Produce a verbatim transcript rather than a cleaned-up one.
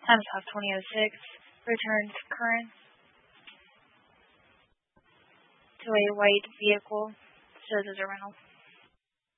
Time's off twenty oh six. Returns current to a white vehicle. Shows as a rental.